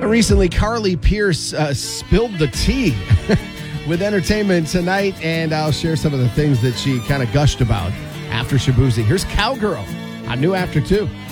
Recently, Carly Pierce spilled the tea with Entertainment Tonight, and I'll share some of the things that she kind of gushed about after Shaboozey. Here's Cowgirl on New After 2.